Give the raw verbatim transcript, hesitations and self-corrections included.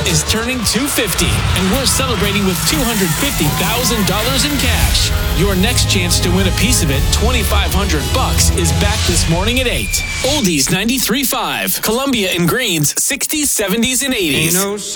is turning two hundred fifty, and we're celebrating with two hundred fifty thousand dollars in cash. Your next chance to win a piece of it, twenty-five hundred bucks, is back this morning at eight. Oldies ninety-three point five. Columbia and Greens, sixties, seventies, and eighties.